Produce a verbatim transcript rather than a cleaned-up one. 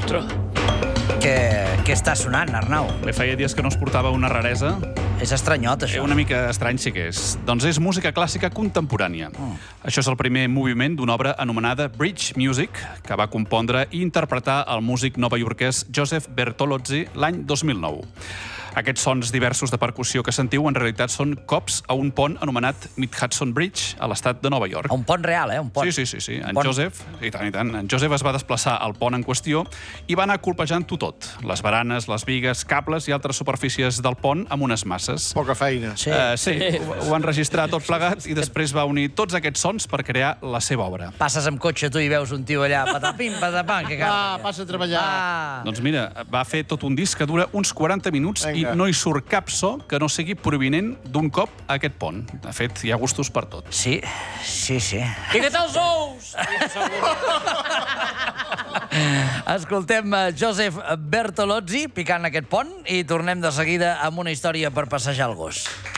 Ostres. Què està sonant, Arnau? Bé, feia dies que no es portava una raresa. És estranyot, això. Una mica estrany sí que és. Doncs és música clàssica contemporània. Oh. Això és el primer moviment d'una obra anomenada Bridge Music, que va compondre i interpretar el músic novaiorquès Joseph Bertolozzi l'any dos mil nou. Aquests sons diversos de percussió que sentiu en realitat són cops a un pont anomenat Mid-Hudson Bridge a l'estat de Nova York. A un pont real, eh? Un pont. Sí, sí, sí. sí. En pont. Joseph, i tant, i tant, en Joseph es va desplaçar al pont en qüestió i va anar colpejant-ho tot. Les baranes, les bigues, cables i altres superfícies del pont amb unes masses. Poca feina. Sí. Uh, sí, ho, ho van registrar tot plegat i després va unir tots aquests sons per crear la seva obra. Passes amb cotxe tu i veus un tio allà, patapim, patapam, que Va, cara. passa a treballar. Va. Doncs mira, va fer tot un disc que dura uns quaranta minuts Vinga. i no hi surt cap so que no sigui provinent d'un cop a aquest pont. De fet, hi ha gustos per tot. Sí, sí, sí. I què tal els ous? Escoltem eh, Joseph Bertolozzi picant aquest pont i tornem de seguida amb una història per passejar el gos.